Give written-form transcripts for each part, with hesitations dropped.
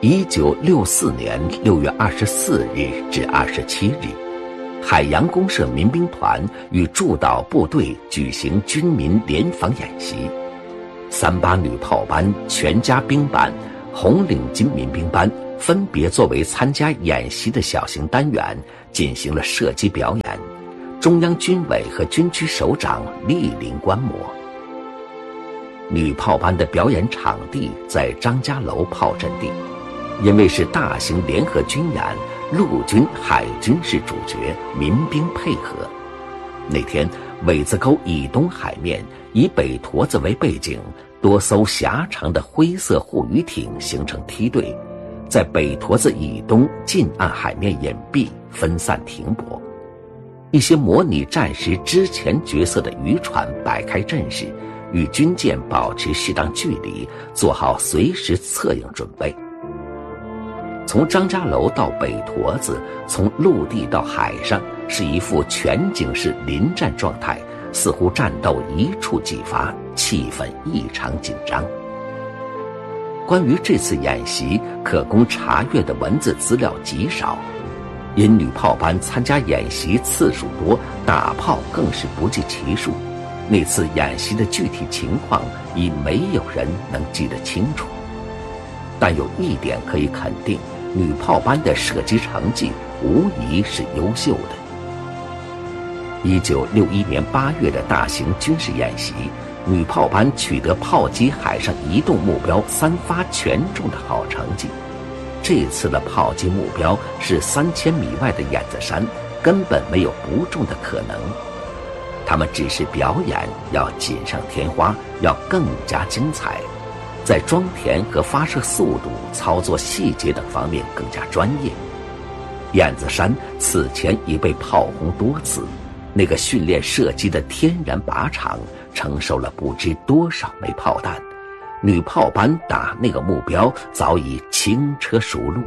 1964年6月24日至27日，海洋公社民兵团与驻岛部队举行军民联防演习。38女炮班、全家兵班、红领巾民兵班分别作为参加演习的小型单元进行了射击表演，中央军委和军区首长莅临观摩。女炮班的表演场地在张家楼炮阵地，因为是大型联合军演，陆军、海军是主角，民兵配合。那天，苇子沟以东海面以北坨子为背景，多艘狭长的灰色护渔艇形成梯队，在北坨子以东近岸海面隐蔽，分散停泊。一些模拟战时之前角色的渔船摆开阵势，与军舰保持适当距离，做好随时策应准备。从张家楼到北坨子，从陆地到海上，是一副全景式临战状态，似乎战斗一触即发，气氛异常紧张。关于这次演习可供查阅的文字资料极少，因女炮班参加演习次数多，打炮更是不计其数。那次演习的具体情况已没有人能记得清楚，但有一点可以肯定，女炮班的射击成绩无疑是优秀的。1961年8月的大型军事演习，女炮班取得炮击海上移动目标3发全中的好成绩。这次的炮击目标是3000米外的眼子山，根本没有不中的可能。他们只是表演，要锦上添花，要更加精彩，在装填和发射速度、操作细节等方面更加专业。眼子山此前已被炮轰多次，那个训练射击的天然靶场承受了不知多少枚炮弹，女炮班打那个目标早已轻车熟路。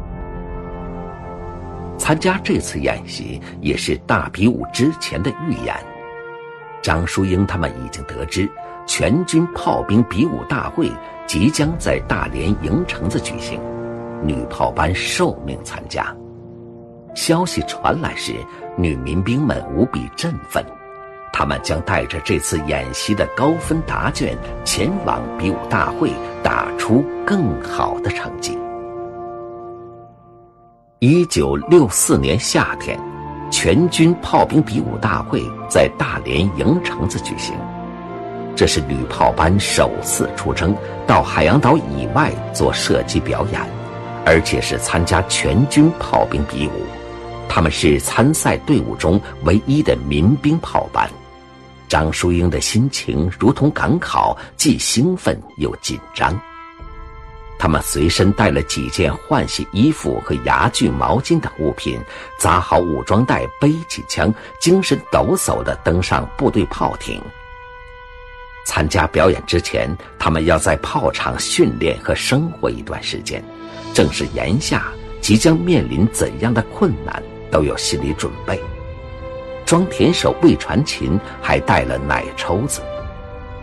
参加这次演习也是大比武之前的预演。张淑英他们已经得知，全军炮兵比武大会即将在大连营城子举行，女炮班受命参加。消息传来时，女民兵们无比振奋，他们将带着这次演习的高分答卷前往比武大会，打出更好的成绩。1964年夏天，全军炮兵比武大会在大连营城子举行，这是女炮班首次出征到海洋岛以外做射击表演，而且是参加全军炮兵比武。他们是参赛队伍中唯一的民兵炮班。张淑英的心情如同赶考，既兴奋又紧张。他们随身带了几件换洗衣服和牙具、毛巾等物品，扎好武装带，背起枪，精神抖擞地登上部队炮艇。参加表演之前，他们要在炮场训练和生活一段时间，正是眼下即将面临怎样的困难，都有心理准备。装填手魏传琴还带了奶抽子。